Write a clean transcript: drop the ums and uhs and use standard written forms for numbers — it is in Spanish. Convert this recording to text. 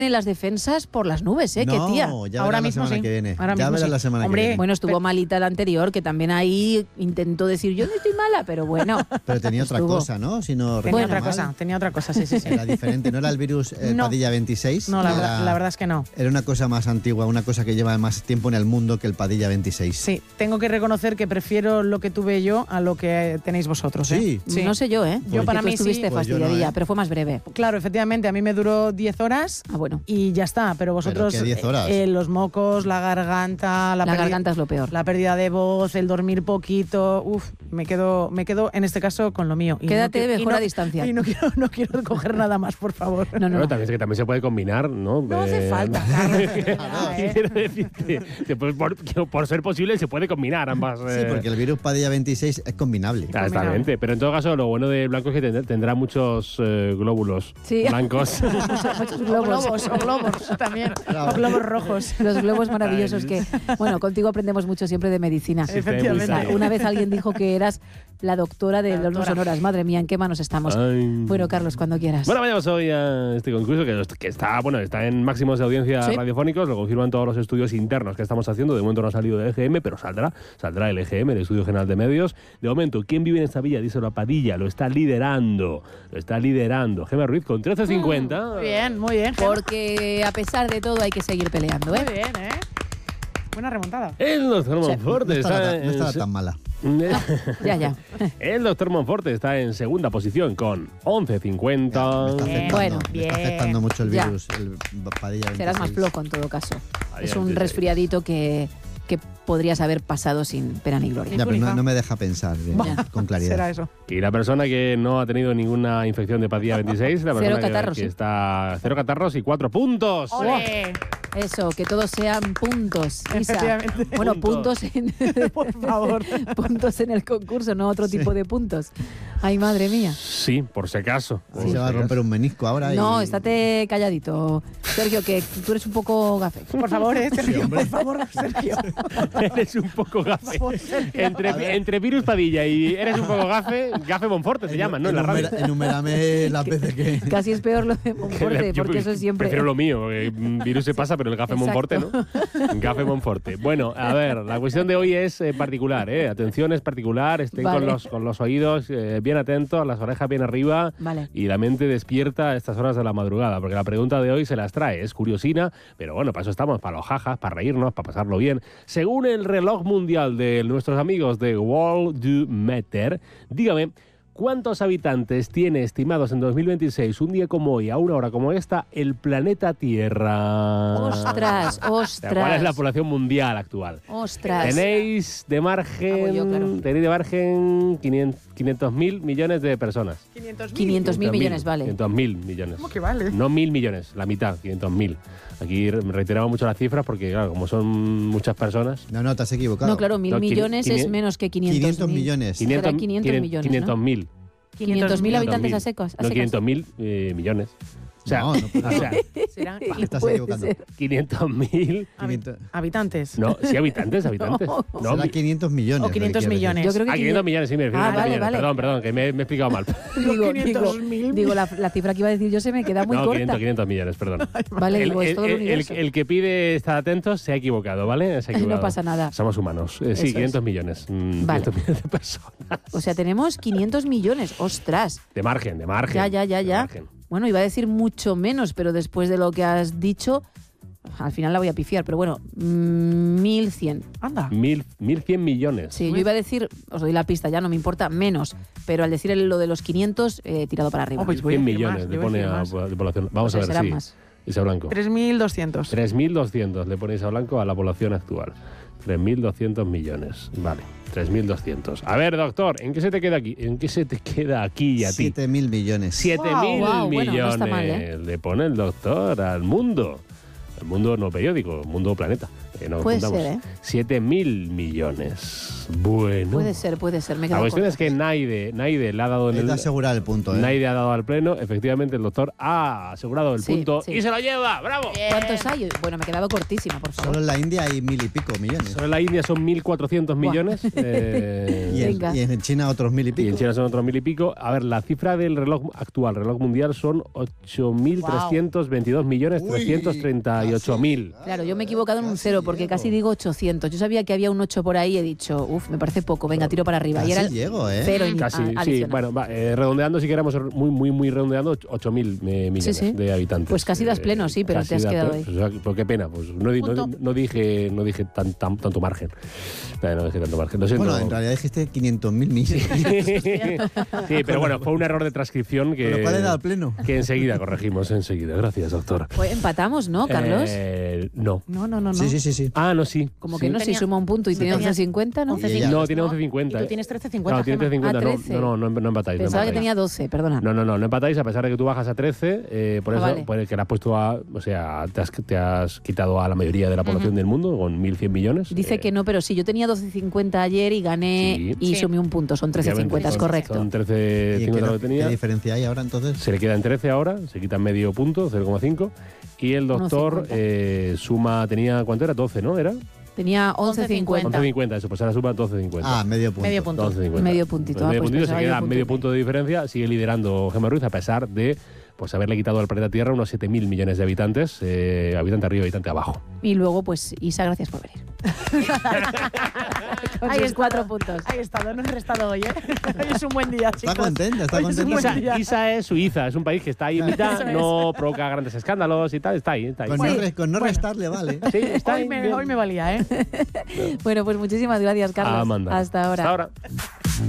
las defensas por las nubes, ¿eh? No, ¡Qué tía! ya Ahora verás mismo la semana sí. que viene. Ahora Ya mismo verás sí. la semana Hombre, que viene. Bueno, estuvo malita la anterior, que también ahí intentó decir, yo no estoy mala, pero bueno. Pero tenía otra estuvo. cosa, ¿no? Si no tenía recuerdo otra cosa, sí. Era diferente, no era el virus No. Padilla 26. No, la verdad es que no. Era una cosa más antigua, una cosa que lleva más tiempo en el mundo que el Padilla 26. Sí, tengo que reconocer que prefiero lo que tuve yo a lo que tenéis vosotros, ¿eh? Sí. No sé yo, ¿eh? Yo para Porque mí tú estuviste sí. Pues yo no, fastidiadilla, ¿eh? pero fue más breve. Claro, efectivamente, a mí me duró 10 horas Ah, bueno. y ya está, pero vosotros ¿qué 10 horas? Los mocos, la garganta, La garganta es lo peor. la pérdida de voz, el dormir poquito, me quedo en este caso con lo mío. Y Quédate quiero- mejor a distancia. Y no quiero coger nada más, por favor. No, Pero también es que también se puede combinar, ¿no? No hace falta, Carlos. Quiero decirte, por ser posible se puede combinar ambas. Sí, porque el virus Padilla 26 es combinable. Exactamente, pero en todo caso lo bueno de blanco es que tendrá muchos glóbulos Sí. blancos. Muchos O globos. globos también, o globos rojos. Los globos maravillosos que, bueno, contigo aprendemos mucho siempre de medicina. Sí, Efectivamente. muy sano. Una vez alguien dijo que eras la doctora de La los doctora. sonoras. Madre mía, ¿en qué manos estamos? Ay. Bueno, Carlos, cuando quieras. Bueno, vayamos hoy a este concurso que está en máximos de audiencia Sí. radiofónicos, lo confirman todos los estudios internos que estamos haciendo. De momento no ha salido del EGM, pero saldrá el EGM, el Estudio General de Medios. De momento, ¿quién vive en esta villa? Díselo a Padilla, lo está liderando. Gemma Ruiz con 13.50. Muy bien. Gemma. Porque a pesar de todo hay que seguir peleando, ¿eh? Muy bien, ¿eh? Buena remontada. El doctor No Monforte estaba tan mala. Ya. El doctor Monforte está en segunda posición con Me 11.50. está afectando, Bueno, me está afectando mucho el Ya. virus, el Padilla 26. Serás más flojo en todo caso. Ahí, Es ahí, un sí. resfriadito que podrías haber pasado sin pena ni gloria. Ya, pero Pública. no me deja pensar bien, Ya. con claridad. Será eso. Y la persona que no ha tenido ninguna infección de Padilla 26, la Cero persona catarros, que ¿sí? está 0 catarros y 4 puntos. ¡Ole! Eso, que todos sean puntos. Isa. Efectivamente. Bueno, Puntos. Por favor. puntos en el concurso, no otro tipo de puntos. Ay, madre mía. Sí, por si acaso. Por Se va a si romper un menisco ahora. No, y... estate calladito. Sergio, que tú eres un poco gafe. Por favor, Sergio, hombre. por favor, Sergio. Eres un poco gafe. Por Sergio. Entre virus Padilla y eres un poco gafe Monforte se llama, ¿no? En la radio. Enumérame las veces que... Casi es peor lo de Monforte, Yo porque eso siempre... Prefiero lo mío, porque virus se pasa, pero el gafe Exacto. Monforte, ¿no? Gafe Monforte. Bueno, a ver, la cuestión de hoy es particular, ¿eh? Atención, es particular, estén Vale. con los oídos bien atentos, las orejas bien arriba Vale. y la mente despierta a estas horas de la madrugada, porque la pregunta de hoy se las trae, es curiosina, pero bueno, para eso estamos, para los jajas, para reírnos, para pasarlo bien. Según el reloj mundial de nuestros amigos de World Do Matter, dígame, ¿cuántos habitantes tiene estimados en 2026, un día como hoy, a una hora como esta, el planeta Tierra? Ostras, O sea, ¿cuál es la ostras. población mundial actual? Ostras. Tenéis de margen, Hago yo, claro. 500.000 millones de personas. 500.000. 500.000 millones, vale. 500.000 millones. ¿Cómo que vale? No 1.000 millones, la mitad, 500.000. Aquí reiteramos mucho las cifras porque, claro, como son muchas personas... No, te has equivocado. No, claro, 1.000 No, millones es menos que 500. 500 millones. 500 millones, 500.000. 500.000 habitantes a secos. No, 500.000 millones. O sea, No, no puede o sea, Serán Estás Puede equivocando. ser. 500.000... 500. habitantes. No, sí, habitantes. No. No, Será 500 millones. O 500 lo que quiere millones. Yo creo que 500 millones, sí, me refiero Ah, a 500 vale, millones. vale. Perdón, que me he explicado mal. Digo, la cifra que iba a decir yo se me queda muy No, corta. 500 millones, perdón. Vale, digo, es todo el universo. el que pide estar atento se ha equivocado, ¿vale? Se ha equivocado. No pasa nada. Somos humanos. Eso Sí, es. 500 millones. Vale. 500 millones de personas. O sea, tenemos 500 millones. ostras. De margen, de margen. Ya. De margen. Bueno, iba a decir mucho menos, pero después de lo que has dicho, al final la voy a pifiar. Pero bueno, 1.100. Anda. 1.100 millones. Sí, yo iba a decir, os doy la pista, ya no me importa, menos. Pero al decir lo de los 500, he tirado para arriba. Oh, pues voy a 100 decir millones más, le yo voy a pone decir a más. de población. Vamos O sea, a ver, serán sí. más. Isa Blanco. 3.200. 3.200 le ponéis a Blanco a la población actual. 3.200 millones. Vale, 3.200. A ver, doctor, ¿en qué se te queda aquí? ¿En qué se te queda aquí y a ti? 7.000 millones. 7.000 Wow, bueno, no millones está mal, ¿eh? le pone el doctor al mundo. El mundo no periódico, el mundo planeta. No Puede confundamos. ser, 7.000 millones. Bueno. Puede ser. Me he La quedado cuestión corta. es que Naide le ha dado en Es el... de asegurar el punto, ¿eh? Naide ha dado al pleno. Efectivamente, el doctor ha asegurado el Sí, punto sí. y se lo lleva. ¡Bravo! ¿Cuántos hay? Bueno, me he quedado cortísima, por favor. Solo en la India hay 1.000 y pico millones. Solo en la India son 1.400 millones. Venga. Y en China otros 1.000 y pico. Y en China son otros 1.000 y pico. A ver, la cifra del reloj actual, reloj mundial, son 8.322 millones, 338.000. Claro, yo me he equivocado en un 0 porque casi digo 800. Yo sabía que había un 8 por ahí y he dicho, me parece poco, venga, tiro para arriba. Y era Casi llego, ¿eh? 0 Casi, sí. adicional. Bueno, redondeando, si queremos muy redondeando, 8.000 millones Sí. de habitantes. Pues casi das pleno, sí, pero casi te has das quedado pleno. ahí. O sea, pues qué pena, pues no dije tanto margen. No dije tanto margen. Lo siento. Bueno, en realidad dijiste 500.000 millones. Sí, pero bueno, fue un error de transcripción que, ¿Con lo cual he dado al pleno? que enseguida corregimos, enseguida. Gracias, doctor. Pues empatamos, ¿no, Carlos? No. No. Sí. Ah, no, sí. Como Sí. que no, si Tenía- suma un punto y tiene tenía 11,50, ¿no? 11,50. No, tiene ¿no? 11,50. Y tú tienes 13,50. Claro, tiene Gemma. 13,50. Ah, 13. No empatáis. no Pensaba que empatáis. tenía 12, perdona. No empatáis, a pesar de que tú bajas a 13, por Ah, eso, vale. pues, que le has puesto o sea, te has quitado a la mayoría de la población del mundo con 1.100 millones. Dice que no, pero sí, yo tenía 12,50 ayer y gané Sí. y Sí. sumé un punto, son 13,50, es Son- correcto. Son ¿Y 13,50 lo que qué tenía. diferencia hay ahora entonces? Se le queda en 13 ahora, se quita medio punto, 0,5. Y el doctor 1,50. tenía, ¿cuánto era? 12, ¿no? ¿Era? Tenía 11,50. 11,50, eso, pues ahora suma 12,50. Ah, medio punto. Medio punto. 12,50. Medio puntito, Pues medio pues puntito, se pensaba queda yo medio punto y punto de diferencia, sigue liderando Gemma Ruiz a pesar de pues haberle quitado al planeta Tierra unos 7.000 millones de habitantes, habitante arriba, habitante abajo. Y luego, pues, Isa, gracias por venir. Con Ahí sus está. 4 puntos. Ahí está, no he restado hoy, ¿eh? Hoy es un buen día, chicos. Está contenta, está Hoy es un contenta. buen día. Isa es Suiza, es un país que está ahí en mitad, Eso es. no provoca grandes escándalos y tal, está ahí. Con, Sí. con no restarle, vale. Sí, está ahí. Hoy me valía, ¿eh? Bueno, pues muchísimas gracias, Carlos. Amanda. Hasta ahora. Hasta ahora.